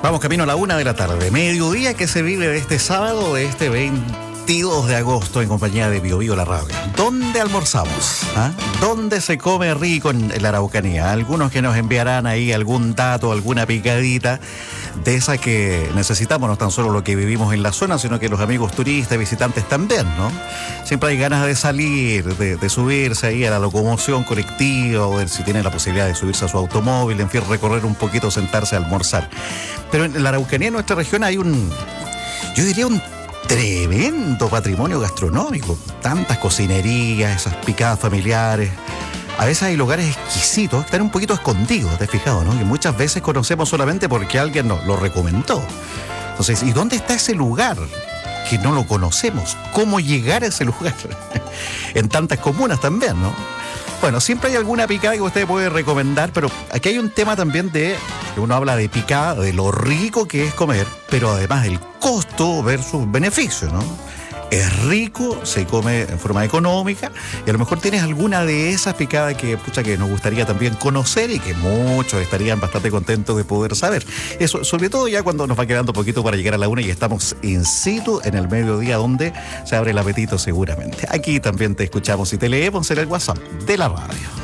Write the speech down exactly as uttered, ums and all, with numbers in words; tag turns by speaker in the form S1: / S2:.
S1: Vamos camino a la una de la tarde, mediodía que se vive de este sábado, de este veintidós de agosto, en compañía de Bio Bio La Radio. ¿Dónde almorzamos? ¿Ah? ¿Dónde se come rico en la Araucanía? Algunos que nos enviarán ahí algún dato, alguna picadita de esa que necesitamos, no tan solo lo que vivimos en la zona, sino que los amigos turistas y visitantes también, ¿no? Siempre hay ganas de salir, de, de subirse ahí a la locomoción colectiva, o de, si tienen la posibilidad de subirse a su automóvil, en fin, recorrer un poquito, sentarse a almorzar. Pero en la Araucanía, en nuestra región, hay un, yo diría un tremendo patrimonio gastronómico. Tantas cocinerías, esas picadas familiares. A veces hay lugares exquisitos que están un poquito escondidos, ¿te has fijado, no? Que muchas veces conocemos solamente porque alguien nos lo recomendó. Entonces, ¿y dónde está ese lugar que no lo conocemos? ¿Cómo llegar a ese lugar? En tantas comunas también, ¿no? Bueno, siempre hay alguna picada que usted puede recomendar, pero aquí hay un tema también de, que uno habla de picada, de lo rico que es comer, pero además el costo versus beneficio, ¿no? Es rico, se come en forma económica, y a lo mejor tienes alguna de esas picadas que, pucha, que nos gustaría también conocer y que muchos estarían bastante contentos de poder saber. Eso, sobre todo ya cuando nos va quedando poquito para llegar a la una y estamos in situ en el mediodía, donde se abre el apetito seguramente. Aquí también te escuchamos y te leemos en el WhatsApp de la radio.